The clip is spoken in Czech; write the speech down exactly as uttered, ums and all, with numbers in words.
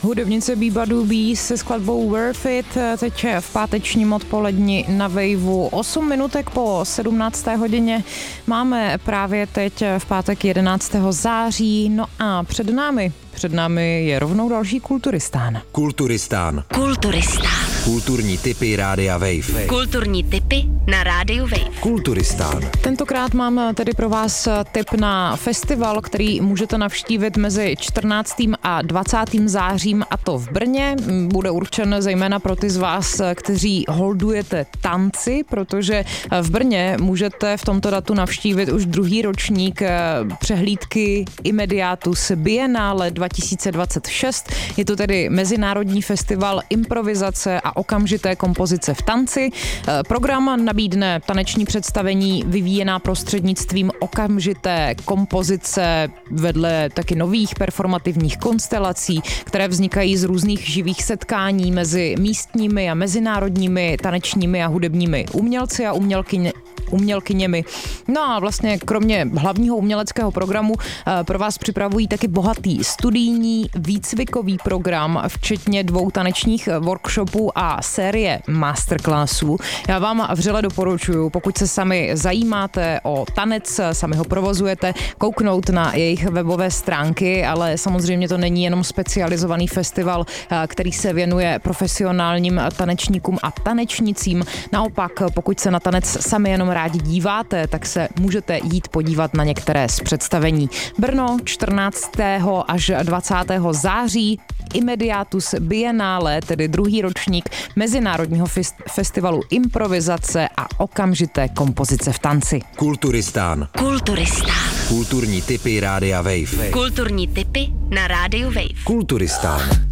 Hudebnice Biba Dubí se skladbou Worth It, teď v pátečním odpoledni na Waveu. osm minutek po sedmnácté hodině máme právě teď v pátek jedenáctého září, no a před námi, před námi je rovnou další Kulturistán. Kulturistán. Kulturistán. Kulturní tipy Rádia Wave. Kulturní tipy na Rádiu Wave. Kulturistán. Tentokrát mám tedy pro vás tip na festival, který můžete navštívit mezi čtrnáctým a dvacátým zářím, a to v Brně. Bude určen zejména pro ty z vás, kteří holdujete tanci, protože v Brně můžete v tomto datu navštívit už druhý ročník přehlídky Immediatus Biennale dva tisíce dvacet šest. Je to tedy mezinárodní festival improvizace a okamžité kompozice v tanci. Program nabídne taneční představení vyvíjená prostřednictvím okamžité kompozice vedle taky nových performativních konstelací, které vznikají z různých živých setkání mezi místními a mezinárodními tanečními a hudebními umělci a umělkyně, umělkyněmi. No a vlastně kromě hlavního uměleckého programu pro vás připravují taky bohatý studijní výcvikový program, včetně dvou tanečních workshopů a série masterclassů. Já vám vřele doporučuji, pokud se sami zajímáte o tanec, sami ho provozujete, kouknout na jejich webové stránky, ale samozřejmě to není jenom specializovaný festival, který se věnuje profesionálním tanečníkům a tanečnicím. Naopak, pokud se na tanec sami jenom rádi díváte, tak se můžete jít podívat na některé z představení. Brno čtrnáctého až dvacátého září, Immediatus Biennale, tedy druhý ročník mezinárodního festivalu improvizace a okamžité kompozice v tanci. Kulturistán. Kulturistán. Kulturní tipy Rádia Wave. Kulturní tipy na Rádiu Wave. Kulturistán.